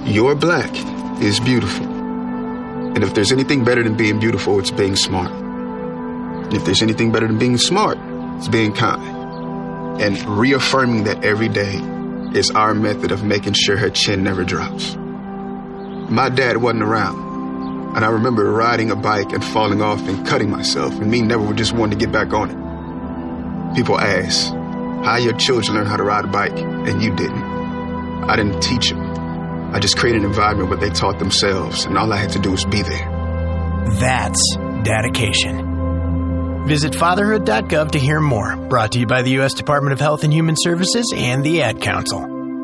Your black is beautiful. And if there's anything better than being beautiful, it's being smart. And if there's anything better than being smart, it's being kind. And reaffirming that every day is our method of making sure her chin never drops. My dad wasn't around, and I remember riding a bike and falling off and cutting myself, and me never just wanted to get back on it. People ask, how your children learn how to ride a bike, and you didn't. I didn't teach them. I just created an environment where they taught themselves, and all I had to do was be there. That's dedication. Visit fatherhood.gov to hear more. Brought to you by the U.S. Department of Health and Human Services and the Ad Council.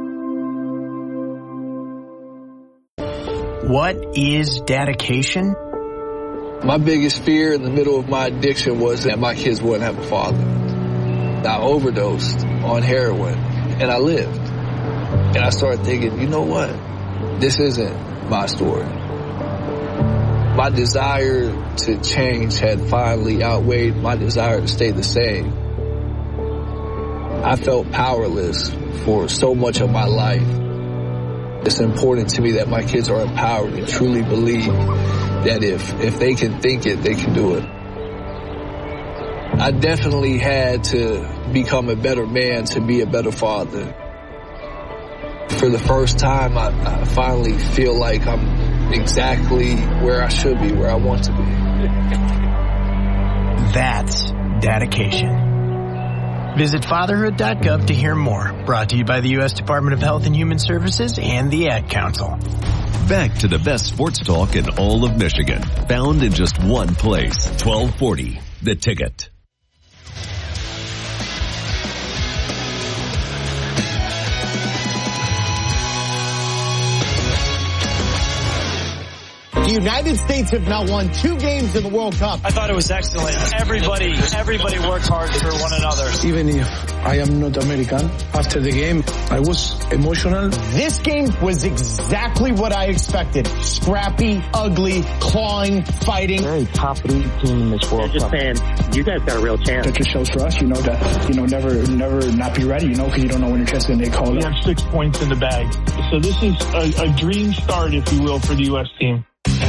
What is dedication? My biggest fear in the middle of my addiction was that my kids wouldn't have a father. I overdosed on heroin, and I lived. And I started thinking, you know what? This isn't my story. My desire to change had finally outweighed my desire to stay the same. I felt powerless for so much of my life. It's important to me that my kids are empowered and truly believe that if they can think it, they can do it. I definitely had to become a better man to be a better father. For the first time, I finally feel like I'm exactly where I should be, where I want to be. That's dedication. Visit fatherhood.gov to hear more. Brought to you by the U.S. Department of Health and Human Services and the Ad Council. Back to the best sports talk in all of Michigan. Found in just one place. 1240, The Ticket. The United States have now won 2 games in the World Cup. I thought it was excellent. Everybody worked hard for one another. Even if I am not American, after the game, I was emotional. This game was exactly what I expected. Scrappy, ugly, clawing, fighting. Very top league team in this World Cup. Just saying, you guys got a real chance. That just shows for us, never not be ready, because you don't know when your chance is going to get called up. We have 6 points in the bag. So this is a dream start, if you will, for the U.S. team.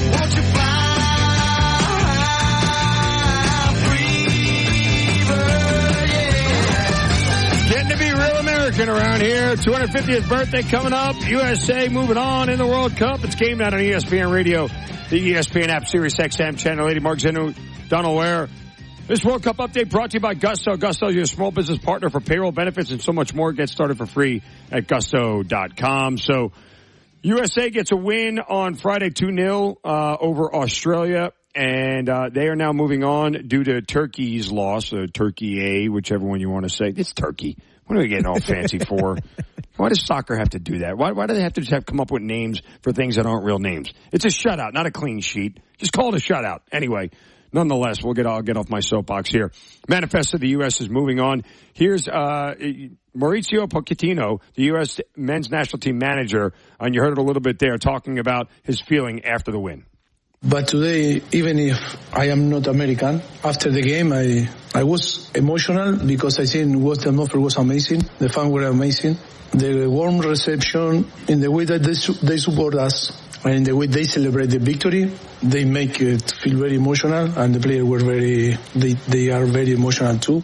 Getting to be real American around here. 250th birthday coming up. USA moving on in the World Cup. It's Game Night on ESPN Radio, the ESPN app, Sirius XM, Channel 80. Mark Zenu, Donald Ware. This World Cup update brought to you by Gusto. Gusto is your small business partner for payroll benefits and so much more. Get started for free at gusto.com. So USA gets a win on Friday 2-0 over Australia, and they are now moving on due to Turkey's loss, or Turkey A, whichever one you want to say. It's Turkey. What are we getting all fancy for? Why does soccer have to do that? Why do they have to just come up with names for things that aren't real names? It's a shutout, not a clean sheet. Just call it a shutout. Anyway, nonetheless, I'll get off my soapbox here. Manifesto, the U.S. is moving on. Here's Mauricio Pochettino, the U.S. men's national team manager, and you heard it a little bit there, talking about his feeling after the win. But today, even if I am not American, after the game, I was emotional because I think what the atmosphere was amazing. The fans were amazing. The warm reception, in the way that they support us, and in the way they celebrate the victory, they make it feel very emotional, and the players were they are very emotional too.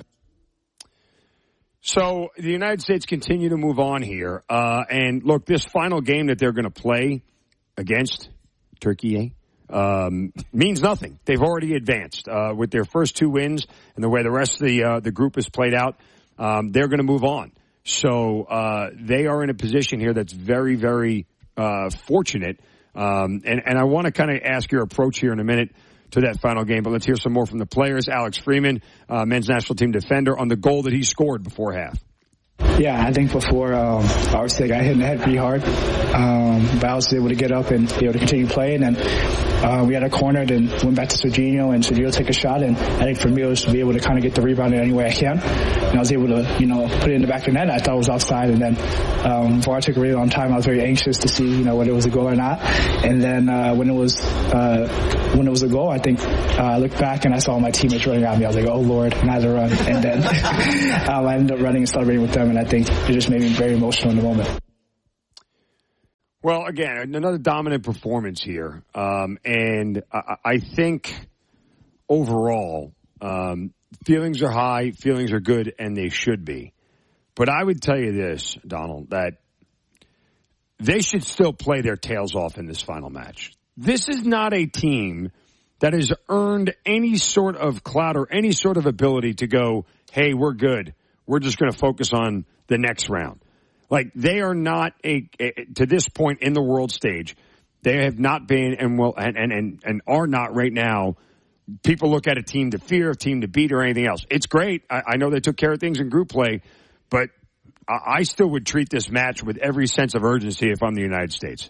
So the United States continue to move on here. And look, this final game that they're going to play against Turkey means nothing. They've already advanced with their first 2 wins and the way the rest of the group is played out. They're going to move on. So they are in a position here that's very, very fortunate. And I want to kind of ask your approach here in a minute to that final game, but let's hear some more from the players. Alex Freeman, men's national team defender, on the goal that he scored before half. Yeah, I think before, obviously I hit in the head pretty hard, but I was able to get up and be able to continue playing, and we had a corner, then went back to Serginho, and Serginho took a shot, and I think for me it was to be able to kind of get the rebound in any way I can, and I was able to, put it in the back of the net. I thought it was outside, and then before I took a really long time, I was very anxious to see, whether it was a goal or not, and then when it was a goal, I think I looked back and I saw my teammates running at me. I was like, oh Lord, and I had to run, and then I ended up running and celebrating with them, and I think it just made me very emotional in the moment. Well, again, another dominant performance here. And I think overall, feelings are high, feelings are good, and they should be. But I would tell you this, Donald, that they should still play their tails off in this final match. This is not a team that has earned any sort of clout or any sort of ability to go, hey, we're good. We're just going to focus on the next round. Like, they are not to this point in the world stage, they have not been and are not right now. People look at a team to fear, a team to beat, or anything else. It's great. I know they took care of things in group play, but I still would treat this match with every sense of urgency if I'm the United States.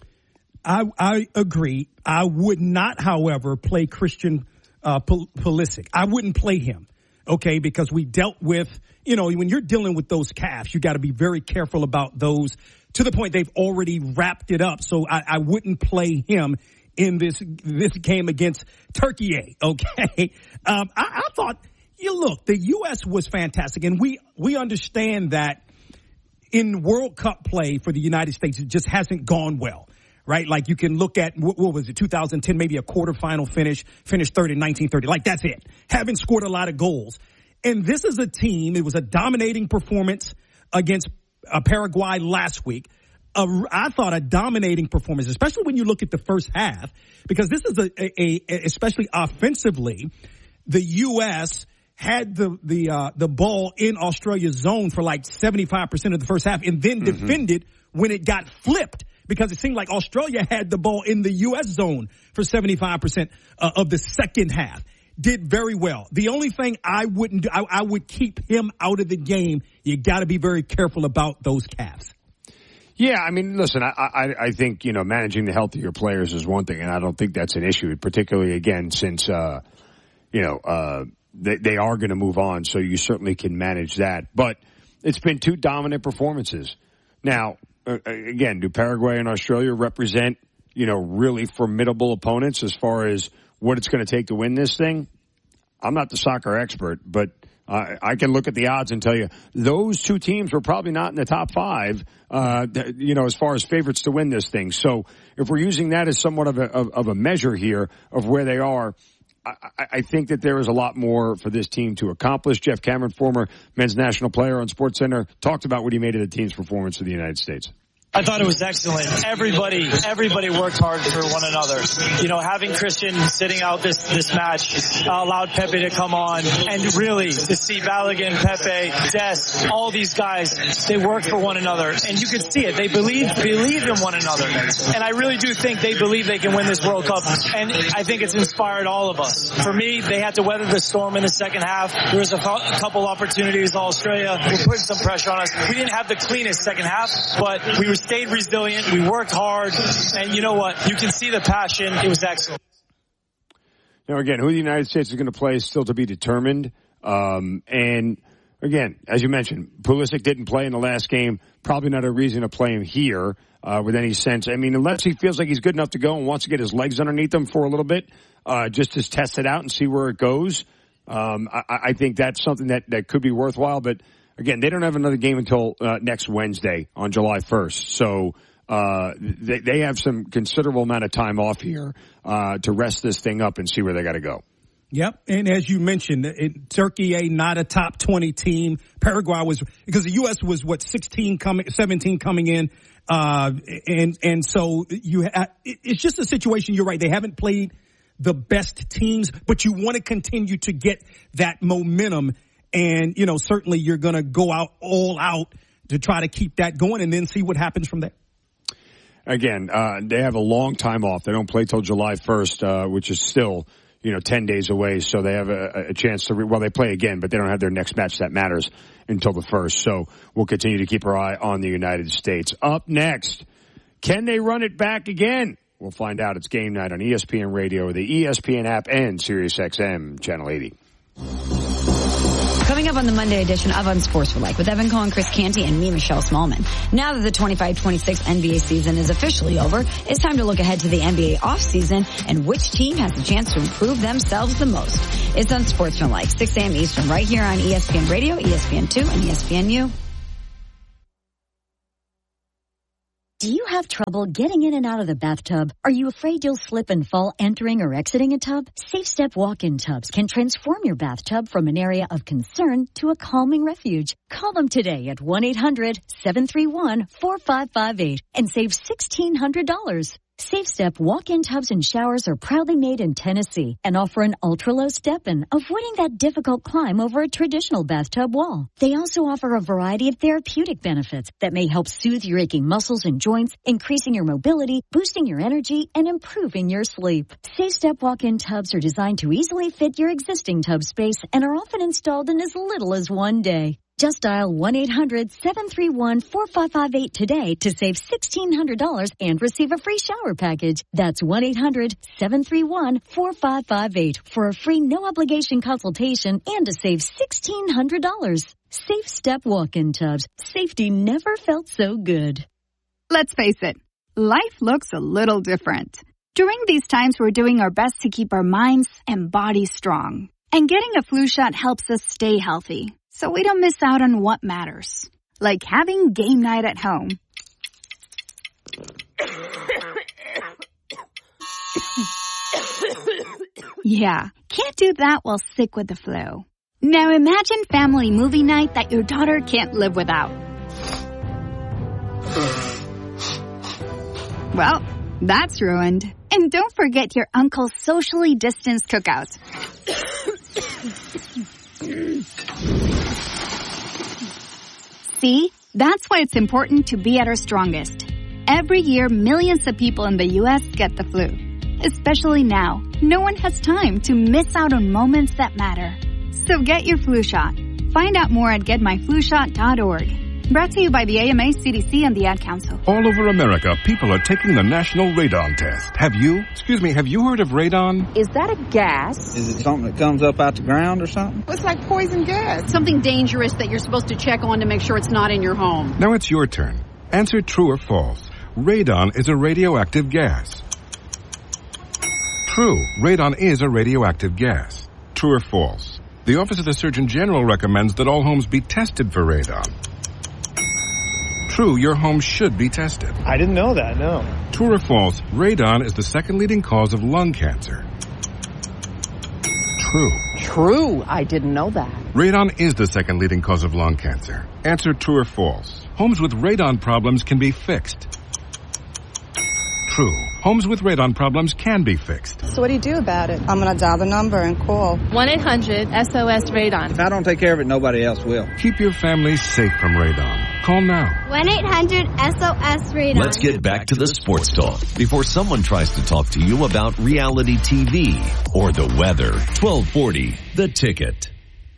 I agree. I would not, however, play Christian Pulisic. I wouldn't play him, okay, because we dealt with, when you're dealing with those calves, you got to be very careful about those to the point they've already wrapped it up. So I wouldn't play him in this game against Turkey, okay? I thought, look, the U.S. was fantastic, and we understand that in World Cup play for the United States, it just hasn't gone well, right? Like, you can look at, what was it, 2010, maybe a quarterfinal finished third in 1930. Like, that's it. Haven't scored a lot of goals. And this is a team, it was a dominating performance against Paraguay last week. I thought a dominating performance, especially when you look at the first half, because this is especially offensively, the U.S. had the ball in Australia's zone for like 75% of the first half and then defended when it got flipped, because it seemed like Australia had the ball in the U.S. zone for 75% of the second half. Did very well. The only thing I wouldn't do, I would keep him out of the game. You got to be very careful about those calves. Yeah, I mean, listen, I think, managing the health of your players is one thing, and I don't think that's an issue, particularly, again, since, they are going to move on, so you certainly can manage that. But it's been two dominant performances. Now, again, do Paraguay and Australia represent, really formidable opponents as far as what it's going to take to win this thing? I'm not the soccer expert, but I can look at the odds and tell you those two teams were probably not in the top five, as far as favorites to win this thing. So if we're using that as somewhat of a measure here of where they are, I think that there is a lot more for this team to accomplish. Jeff Cameron, former men's national player on SportsCenter, talked about what he made of the team's performance for the United States. I thought it was excellent. Everybody worked hard for one another. Having Christian sitting out this match allowed Pepe to come on, and really to see Balogun, Pepe, Des, all these guys, they work for one another, and you can see it. They believe in one another, and I really do think they believe they can win this World Cup, and I think it's inspired all of us. For me, they had to weather the storm in the second half. There was a couple opportunities. Australia were putting some pressure on us. We didn't have the cleanest second half, but we stayed resilient. We worked hard, and you know what? You can see the passion. It was excellent. Now, again, who the United States is going to play is still to be determined. And again, as you mentioned, Pulisic didn't play in the last game. Probably not a reason to play him here with any sense. I mean, unless he feels like he's good enough to go and wants to get his legs underneath him for a little bit, just to test it out and see where it goes. I think that's something that could be worthwhile. But again, they don't have another game until next Wednesday on July 1st. So they have some considerable amount of time off here to rest this thing up and see where they got to go. Yep, and as you mentioned, Turkey, not a top 20 team. Paraguay was, because the U.S. was 17 coming in, and so it's just a situation. You're right; they haven't played the best teams, but you want to continue to get that momentum, and certainly you're going to go all out to try to keep that going, and then see what happens from there. Again, they have a long time off. They don't play till July 1st, which is still 10 days away, so they have a chance to, they play again, but they don't have their next match that matters until the 1st. So we'll continue to keep our eye on the United States. Up next, can they run it back again? We'll find out. It's game night on ESPN Radio, the ESPN app, and SiriusXM Channel 80. Coming up on the Monday edition of Unsportsmanlike with Evan Cohen, Chris Canty, and me, Michelle Smallman. Now that the 25-26 NBA season is officially over, it's time to look ahead to the NBA offseason and which team has the chance to improve themselves the most. It's Unsportsmanlike, 6 a.m. Eastern, right here on ESPN Radio, ESPN2, and ESPNU. Do you have trouble getting in and out of the bathtub? Are you afraid you'll slip and fall entering or exiting a tub? Safe Step walk-in tubs can transform your bathtub from an area of concern to a calming refuge. Call them today at 1-800-731-4558 and save $1,600. Safe Step walk-in tubs and showers are proudly made in Tennessee and offer an ultra-low step-in, avoiding that difficult climb over a traditional bathtub wall. They also offer a variety of therapeutic benefits that may help soothe your aching muscles and joints, increasing your mobility, boosting your energy, and improving your sleep. Safe Step walk-in tubs are designed to easily fit your existing tub space and are often installed in as little as one day. Just dial 1-800-731-4558 today to save $1,600 and receive a free shower package. That's 1-800-731-4558 for a free no-obligation consultation and to save $1,600. Safe Step walk-in tubs. Safety never felt so good. Let's face it, life looks a little different. During these times, we're doing our best to keep our minds and bodies strong. And getting a flu shot helps us stay healthy, so we don't miss out on what matters, like having game night at home. Yeah, can't do that while sick with the flu. Now imagine family movie night that your daughter can't live without. Well, that's ruined. And don't forget your uncle's socially distanced cookouts. See, that's why it's important to be at our strongest. Every year, millions of people in the U.S. get the flu. Especially now, no one has time to miss out on moments that matter. So get your flu shot. Find out more at getmyflushot.org. Brought to you by the AMA, CDC, and the Ad Council. All over America, people are taking the National Radon Test. Have you heard of radon? Is that a gas? Is it something that comes up out the ground or something? It's like poison gas. Something dangerous that you're supposed to check on to make sure it's not in your home. Now it's your turn. Answer true or false. Radon is a radioactive gas. True. Radon is a radioactive gas. True or false? The Office of the Surgeon General recommends that all homes be tested for radon. True, your home should be tested. I didn't know that, no. True or false, radon is the second leading cause of lung cancer. True. True, I didn't know that. Radon is the second leading cause of lung cancer. Answer true or false. Homes with radon problems can be fixed. True. Homes with radon problems can be fixed. So what do you do about it? I'm going to dial the number and call. 1-800-SOS-RADON. If I don't take care of it, nobody else will. Keep your family safe from radon. Call now. 1-800-SOS-RADON. Let's get back to the sports talk before someone tries to talk to you about reality TV or the weather. 1240, The Ticket.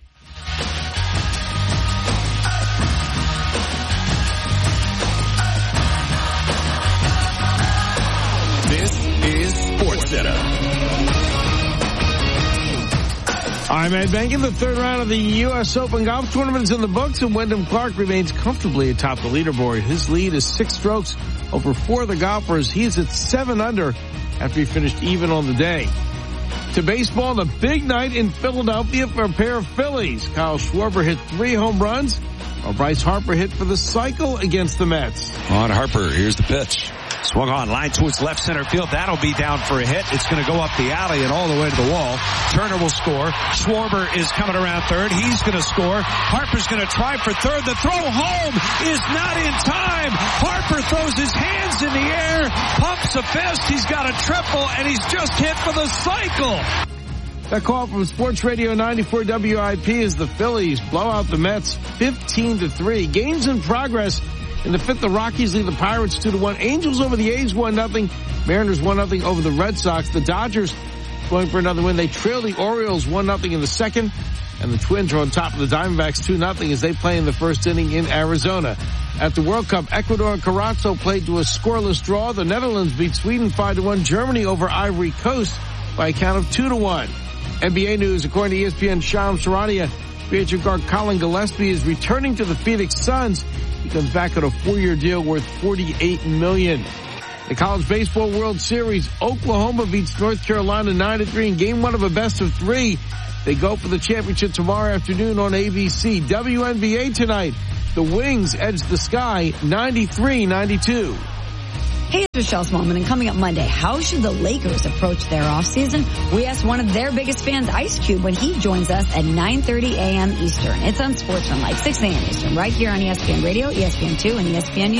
I'm Ed Benkin. The third round of the U.S. Open Golf Tournament is in the books, and Wyndham Clark remains comfortably atop the leaderboard. His lead is 6 strokes over 4 of the golfers. He's at 7 under after he finished even on the day. To baseball, the big night in Philadelphia for a pair of Phillies. Kyle Schwarber hit 3 home runs, while Bryce Harper hit for the cycle against the Mets. On Harper, here's the pitch. Swung on, line towards left center field. That'll be down for a hit. It's going to go up the alley and all the way to the wall. Turner will score. Schwarber is coming around third. He's going to score. Harper's going to try for third. The throw home is not in time. Harper throws his hands in the air, pumps a fist. He's got a triple, and he's just hit for the cycle. That call from Sports Radio 94 WIP is the Phillies blow out the Mets 15-3. Games in progress. In the 5th, the Rockies lead the Pirates 2-1. Angels over the A's 1-0. Mariners 1-0 over the Red Sox. The Dodgers going for another win. They trail the Orioles 1-0 in the 2nd. And the Twins are on top of the Diamondbacks 2-0 as they play in the 1st inning in Arizona. At the World Cup, Ecuador and Carrasco played to a scoreless draw. The Netherlands beat Sweden 5-1. Germany over Ivory Coast by a count of 2-1. NBA news, according to ESPN, Shams Charania, Patriot guard Colin Gillespie is returning to the Phoenix Suns. He comes back on a 4-year deal worth $48 million. The College Baseball World Series, Oklahoma beats North Carolina 9-3 in Game 1 of a best-of-3. They go for the championship tomorrow afternoon on ABC. WNBA tonight, the Wings edge the Sky 93-92. Hey, it's Michelle Smallman, and coming up Monday, how should the Lakers approach their offseason? We asked one of their biggest fans, Ice Cube, when he joins us at 9:30 a.m. Eastern. It's on Sportsman, 6 a.m. Eastern, right here on ESPN Radio, ESPN2, and ESPNU.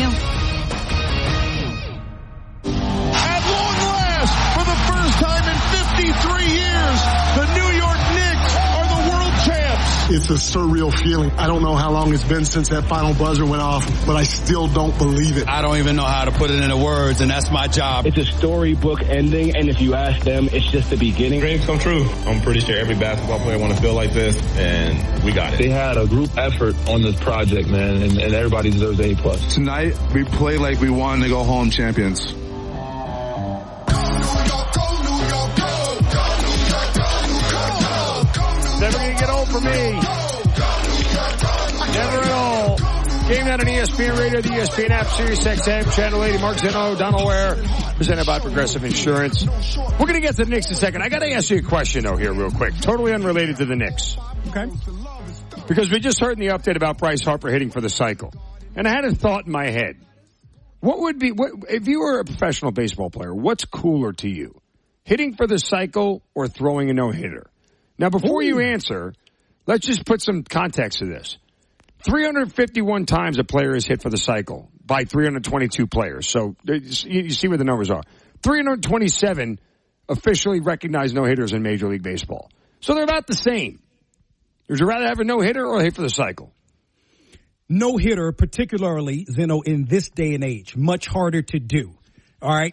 At long last, for the first time in 53 years, the New York Knicks are the world champs. It's a surreal feeling. I don't know how long it's been since that final buzzer went off, but I still don't believe it. I don't even know how to put it into words, and that's my job. It's a storybook ending, and if you ask them, it's just the beginning. Dreams come true. I'm pretty sure every basketball player want to feel like this, and we got it. They had a group effort on this project, man, and everybody deserves A+. Tonight, we play like we wanted to go home champions. Never going to get old for me. Never at all. Game night on ESPN Radio, the ESPN app, Sirius XM, Channel 80, Mark Zeno, Donald Ware, presented by Progressive Insurance. We're going to get to the Knicks in a second. I got to ask you a question, though, here real quick. Totally unrelated to the Knicks. Okay. Because we just heard in the update about Bryce Harper hitting for the cycle. And I had a thought in my head. If you were a professional baseball player, what's cooler to you? Hitting for the cycle or throwing a no-hitter? Now, before you answer, let's just put some context to this. 351 times a player is hit for the cycle by 322 players. So you see where the numbers are. 327 officially recognized no-hitters in Major League Baseball. So they're about the same. Would you rather have a no-hitter or hit for the cycle? No-hitter, particularly, Zeno, in this day and age, much harder to do. All right?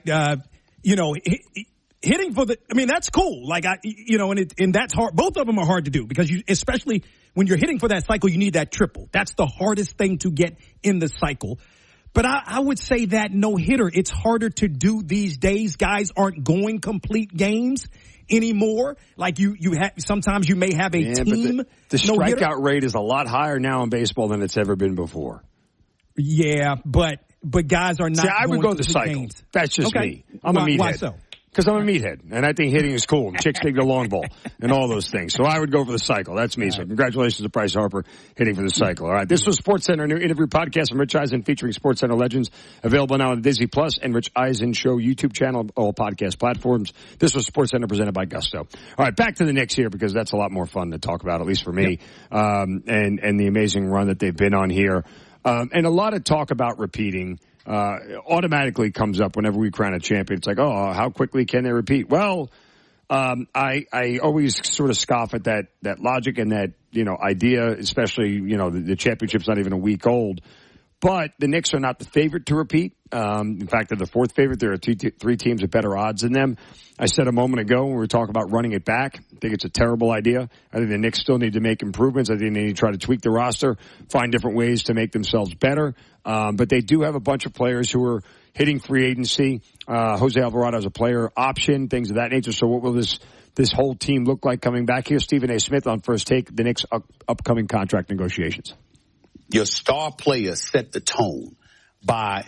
Hitting for that's cool. And that's hard. Both of them are hard to do because especially when you're hitting for that cycle, you need that triple. That's the hardest thing to get in the cycle. But I would say that no hitter, it's harder to do these days. Guys aren't going complete games anymore. Like sometimes you may have a team. But the strikeout rate is a lot higher now in baseball than it's ever been before. Yeah, but guys are not. See, I would go the cycle. Games. That's just me. I'm a meathead. Why so? Because I'm a meathead, and I think hitting is cool, and chicks dig the long ball, and all those things. So I would go for the cycle. That's me. So congratulations to Bryce Harper hitting for the cycle. All right, this was SportsCenter, new interview podcast from Rich Eisen featuring SportsCenter legends, available now on Disney Plus and Rich Eisen Show YouTube channel, all podcast platforms. This was SportsCenter presented by Gusto. All right, back to the Knicks here because that's a lot more fun to talk about, at least for me, and the amazing run that they've been on here, and a lot of talk about repeating. Automatically comes up whenever we crown a champion. It's like, oh, how quickly can they repeat? Well, I always sort of scoff at that logic and that, idea, especially, the championship's not even a week old. But the Knicks are not the favorite to repeat. In fact, they're the fourth favorite. There are three teams with better odds than them. I said a moment ago when we were talking about running it back, I think it's a terrible idea. I think the Knicks still need to make improvements. I think they need to try to tweak the roster, find different ways to make themselves better. But they do have a bunch of players who are hitting free agency. Jose Alvarado is a player option, things of that nature. So what will this whole team look like coming back here? Stephen A. Smith on First Take, the Knicks' upcoming contract negotiations. Your star players set the tone by,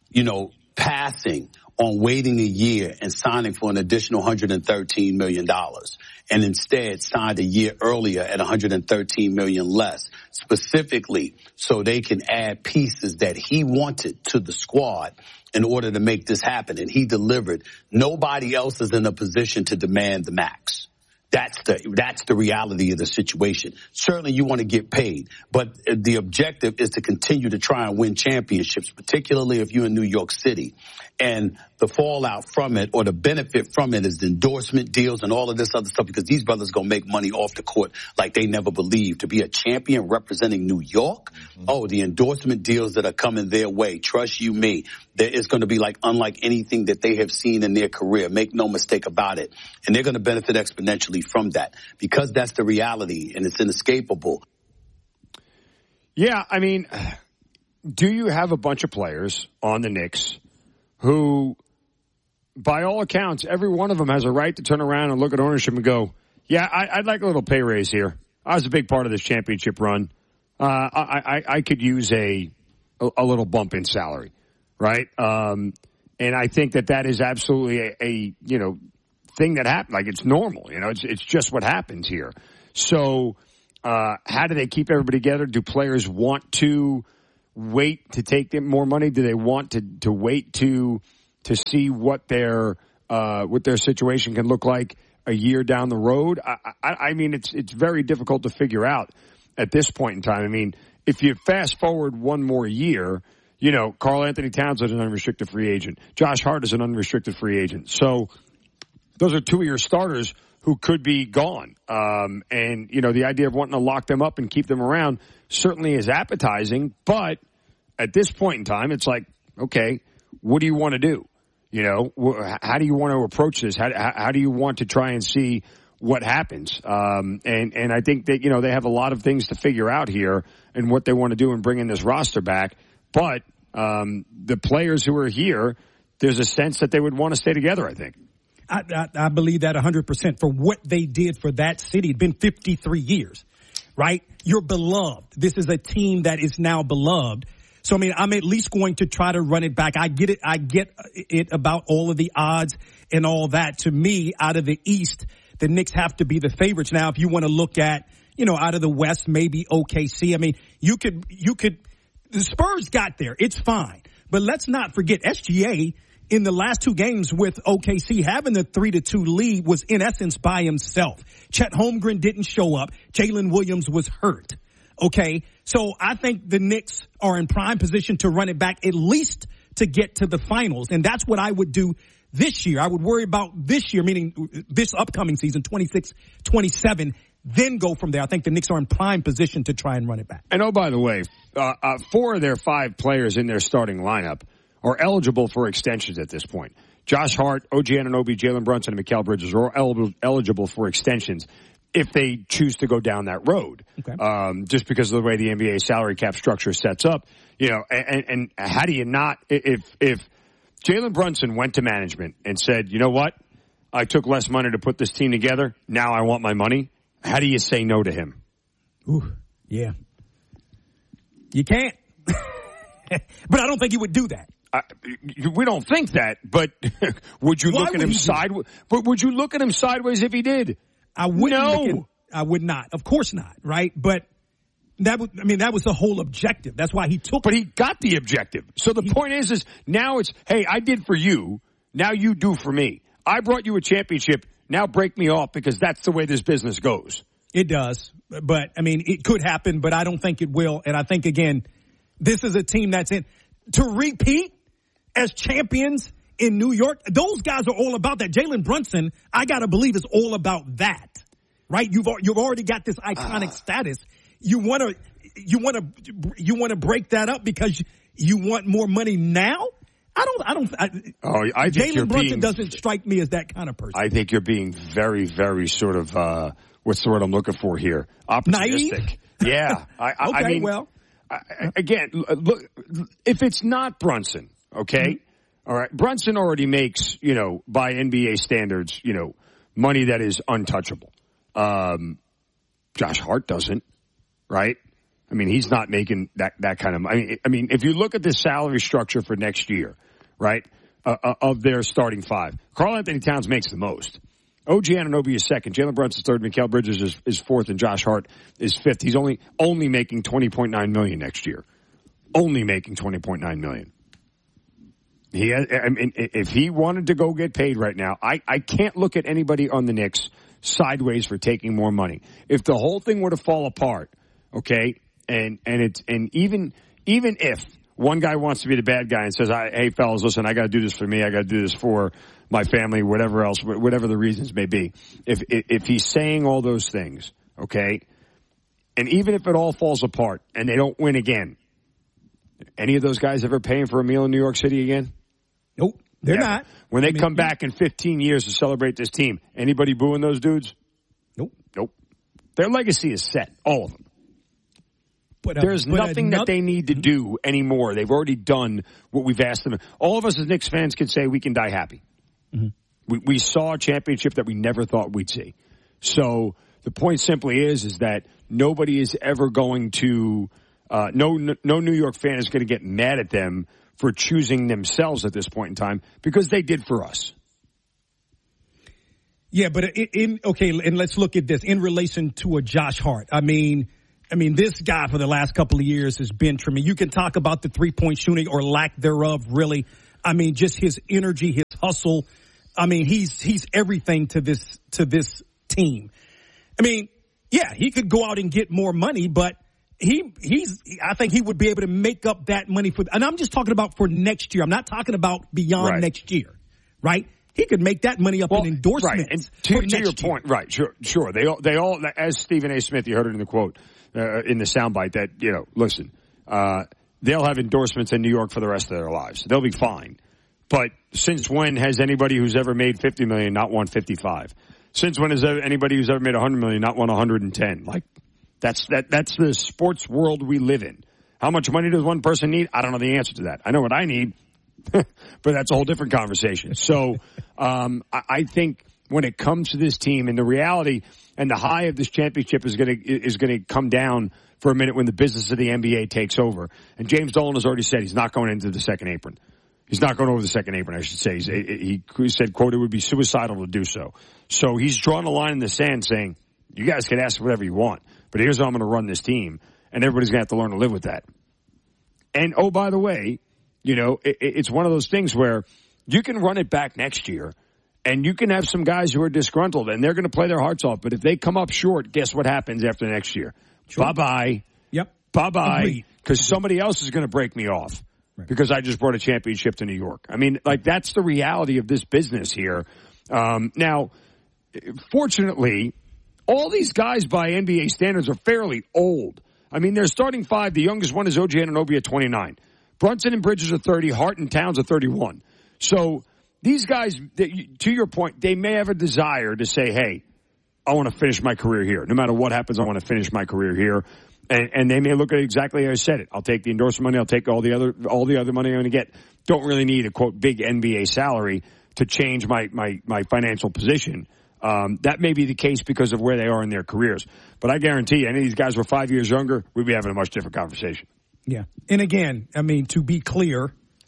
passing on waiting a year and signing for an additional $113 million and instead signed a year earlier at $113 million less, specifically so they can add pieces that he wanted to the squad in order to make this happen. And he delivered. Nobody else is in a position to demand the max. That's the reality of the situation. Certainly you want to get paid, but the objective is to continue to try and win championships, particularly if you're in New York City. And the fallout from it or the benefit from it is the endorsement deals and all of this other stuff because these brothers going to make money off the court like they never believed. To be a champion representing New York, the endorsement deals that are coming their way, trust you me, there is going to be unlike anything that they have seen in their career. Make no mistake about it. And they're going to benefit exponentially from that because that's the reality and it's inescapable. Yeah, I mean, do you have a bunch of players on the Knicks who, by all accounts, every one of them has a right to turn around and look at ownership and go, yeah, I'd like a little pay raise here. I was a big part of this championship run. I could use a little bump in salary, right? And I think that is absolutely a thing that happened. Like, it's normal, it's just what happens here. So, how do they keep everybody together? Do players want to wait to take them more money? Do they want to wait to to see what their situation can look like a year down the road. I mean, it's very difficult to figure out at this point in time. I mean, if you fast forward one more year, you know, Karl Anthony Towns is an unrestricted free agent. Josh Hart is an unrestricted free agent. So those are two of your starters who could be gone. And, you know, the idea of wanting to lock them up and keep them around certainly is appetizing. But at this point in time, it's like, okay, what do you want to do? You know, how do you want to approach this? How do you want to try and see what happens? And I think that, you know, they have a lot of things to figure out here and what they want to do in bringing this roster back. But the players who are here, there's a sense that they would want to stay together, I think. I believe that 100% for what they did for that city. It's been 53 years, right? You're beloved. This is a team that is now beloved. So, I mean, I'm at least going to try to run it back. I get it. I get it about all of the odds and all that. To me, out of the East, the Knicks have to be the favorites. Now, if you want to look at, you know, out of the West, maybe OKC. I mean, you could, the Spurs got there. It's fine. But let's not forget SGA in the last two games with OKC having the 3-2 lead was in essence by himself. Chet Holmgren didn't show up. Jalen Williams was hurt. Okay. So I think the Knicks are in prime position to run it back at least to get to the finals. And that's what I would do this year. I would worry about this year, meaning this upcoming season, 26-27, then go from there. I think the Knicks are in prime position to try and run it back. And oh, by the way, 4 of their 5 players in their starting lineup are eligible for extensions at this point. Josh Hart, OG Anunoby, Jalen Brunson, and Mikal Bridges are all eligible for extensions if they choose to go down that road. Okay. Just because of the way the NBA salary cap structure sets up. You know, and how do you not, if Jalen Brunson went to management and said, you know what, I took less money to put this team together, now I want my money, how do you say no to him? Ooh, yeah. You can't. But I don't think he would do that. We don't think that, but would you look at him sideways? But would you look at him sideways if he did? I wouldn't. No, I would not. Of course not. Right? But that was the whole objective. That's why he took. But he got the objective. So the point is now it's, hey, I did for you. Now you do for me. I brought you a championship. Now break me off because that's the way this business goes. It does. But I mean, it could happen, but I don't think it will. And I think again, this is a team that's in to repeat as champions in New York. Those guys are all about that. Jalen Brunson, I gotta believe, is all about that, right? You've already got this iconic status. You wanna break that up because you want more money now? Jalen Brunson doesn't strike me as that kind of person. I think you're being very, very sort of, what's the word I'm looking for here? Opportunistic. Naive? Yeah. I mean, well. Again, look, if it's not Brunson, okay? Mm-hmm. All right. Brunson already makes, you know, by NBA standards, you know, money that is untouchable. Josh Hart doesn't, right? I mean, he's not making that kind of money. I mean, if you look at the salary structure for next year, right, of their starting 5, Karl Anthony Towns makes the most. OG Anunoby is second. Jalen Brunson's third. Mikal Bridges is fourth, and Josh Hart is fifth. He's only making $20.9 million next year. Only making $20.9 million. If he wanted to go get paid right now, I can't look at anybody on the Knicks sideways for taking more money. If the whole thing were to fall apart, okay, and even if one guy wants to be the bad guy and says, "Hey fellas, listen, I got to do this for me. I got to do this for my family, whatever else, whatever the reasons may be." If he's saying all those things, okay, and even if it all falls apart and they don't win again, any of those guys ever paying for a meal in New York City again? Nope, they're not. When they come back in 15 years to celebrate this team, anybody booing those dudes? Nope. Their legacy is set, all of them. There's nothing that they need to do anymore. They've already done what we've asked them. All of us as Knicks fans can say we can die happy. Mm-hmm. We saw a championship that we never thought we'd see. So the point simply is that nobody is ever going to, no New York fan is going to get mad at them for choosing themselves at this point in time because they did for us. Yeah, but okay, and let's look at this in relation to a Josh Hart. I mean, this guy for the last couple of years has been tremendous. You can talk about the 3-point shooting or lack thereof, really. I mean, just his energy, his hustle. I mean, he's everything to this team. I mean, yeah, he could go out and get more money, but I think he would be able to make up that money and I'm just talking about for next year. I'm not talking about beyond next year, right? He could make that money up in endorsements. Right. And to your point, right? Sure. They all, as Stephen A. Smith, you heard it in the quote in the soundbite that listen, they'll have endorsements in New York for the rest of their lives. They'll be fine. But since when has anybody who's ever made $50 million not won 55? Since when has anybody who's ever made $100 million not won 110? Like that's the sports world we live in. How much money does one person need? I don't know the answer to that. I know what I need, but that's a whole different conversation. So I think when it comes to this team and the reality and the high of this championship is going to come down for a minute when the business of the NBA takes over. And James Dolan has already said he's not going into the second apron. He's not going over the second apron, I should say. He said, quote, it would be suicidal to do so. So he's drawn a line in the sand saying, you guys can ask whatever you want, but here's how I'm going to run this team. And everybody's going to have to learn to live with that. And, oh, by the way, it's one of those things where you can run it back next year and you can have some guys who are disgruntled and they're going to play their hearts off. But if they come up short, guess what happens after next year? Sure. Bye-bye. Yep. Bye-bye. Because somebody else is going to break me off. Right. Because I just brought a championship to New York. I mean, that's the reality of this business here. Now, fortunately, all these guys by NBA standards are fairly old. I mean, their starting five, the youngest one is OG Anunoby at 29. Brunson and Bridges are 30. Hart and Towns are 31. So these guys, to your point, they may have a desire to say, hey, I want to finish my career here. No matter what happens, I want to finish my career here. And they may look at it exactly as I said it. I'll take the endorsement money. I'll take all the other money I'm going to get. Don't really need a, quote, big NBA salary to change my financial position. That may be the case because of where they are in their careers. But I guarantee you, any of these guys were 5 years younger, we'd be having a much different conversation. Yeah. And again, I mean, to be clear,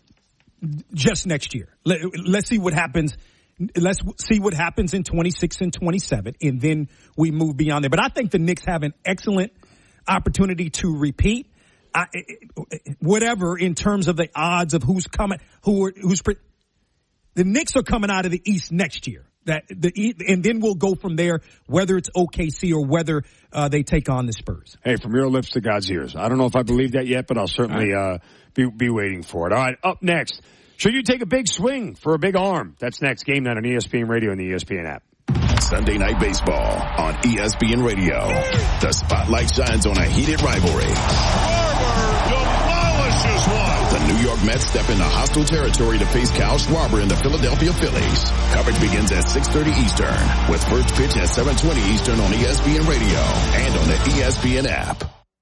just next year. Let's see what happens. Let's see what happens in 26 and 27, and then we move beyond there. But I think the Knicks have an excellent opportunity to repeat. Whatever in terms of the odds of who's coming, the Knicks are coming out of the East next year. And then we'll go from there, whether it's OKC or whether they take on the Spurs. Hey, from your lips to God's ears. I don't know if I believe that yet, but I'll certainly be waiting for it. All right, up next, should you take a big swing for a big arm? That's next. Game Night on ESPN Radio and the ESPN app. Sunday Night Baseball on ESPN Radio. The spotlight shines on a heated rivalry. Demolishes one. The New York Mets step into hostile territory to face Kyle Schwarber and the Philadelphia Phillies. Coverage begins at 6:30 Eastern with first pitch at 7:20 Eastern on ESPN Radio and on the ESPN app.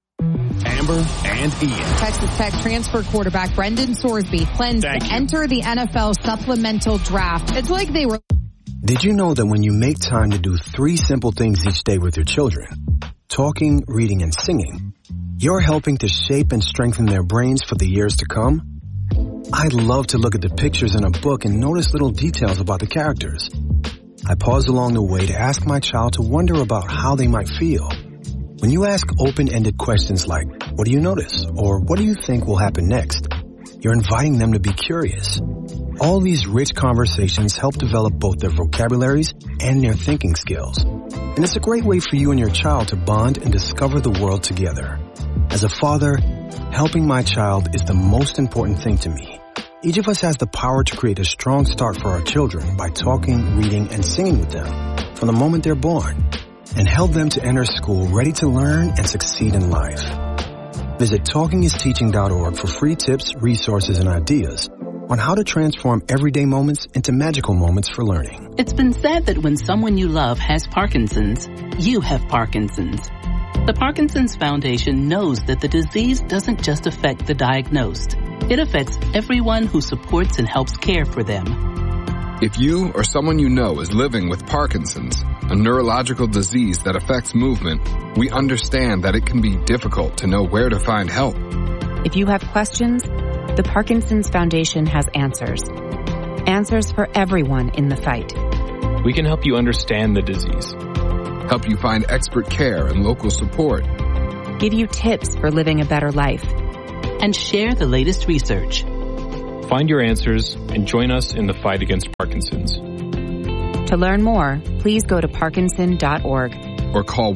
Amber and Ian. Texas Tech transfer quarterback Brendan Sorsby plans to enter the NFL supplemental draft. It's like they were... Did you know that when you make time to do 3 simple things each day with your children, talking, reading, and singing, you're helping to shape and strengthen their brains for the years to come? I love to look at the pictures in a book and notice little details about the characters. I pause along the way to ask my child to wonder about how they might feel. When you ask open-ended questions like, what do you notice? Or what do you think will happen next? You're inviting them to be curious. All these rich conversations help develop both their vocabularies and their thinking skills. And it's a great way for you and your child to bond and discover the world together. As a father, helping my child is the most important thing to me. Each of us has the power to create a strong start for our children by talking, reading, and singing with them from the moment they're born, and help them to enter school ready to learn and succeed in life. Visit TalkingIsTeaching.org for free tips, resources, and ideas on how to transform everyday moments into magical moments for learning. It's been said that when someone you love has Parkinson's, you have Parkinson's. The Parkinson's Foundation knows that the disease doesn't just affect the diagnosed. It affects everyone who supports and helps care for them. If you or someone you know is living with Parkinson's, a neurological disease that affects movement, we understand that it can be difficult to know where to find help. If you have questions, the Parkinson's Foundation has answers. Answers for everyone in the fight. We can help you understand the disease. Help you find expert care and local support. Give you tips for living a better life. And share the latest research. Find your answers and join us in the fight against Parkinson's. To learn more, please go to parkinson.org. Or call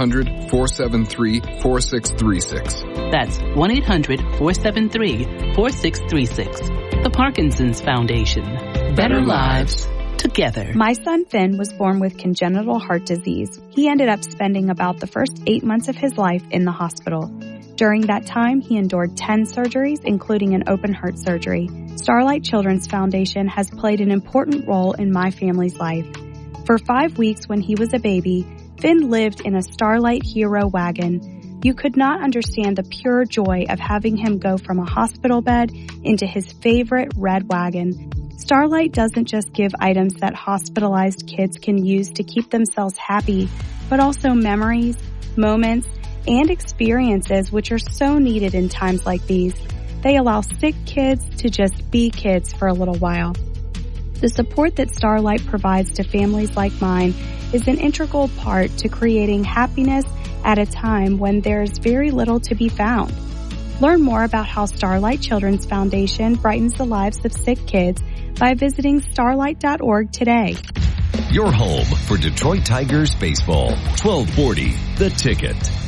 1-800-473-4636. That's 1-800-473-4636. The Parkinson's Foundation. Better lives together. My son Finn was born with congenital heart disease. He ended up spending about the first 8 months of his life in the hospital. During that time, he endured 10 surgeries, including an open heart surgery. Starlight Children's Foundation has played an important role in my family's life. For 5 weeks when he was a baby, Finn lived in a Starlight Hero wagon. You could not understand the pure joy of having him go from a hospital bed into his favorite red wagon. Starlight doesn't just give items that hospitalized kids can use to keep themselves happy, but also memories, moments, and experiences which are so needed in times like these. They allow sick kids to just be kids for a little while. The support that Starlight provides to families like mine is an integral part to creating happiness at a time when there's very little to be found. Learn more about how Starlight Children's Foundation brightens the lives of sick kids by visiting starlight.org today. Your home for Detroit Tigers baseball. 1240 The Ticket.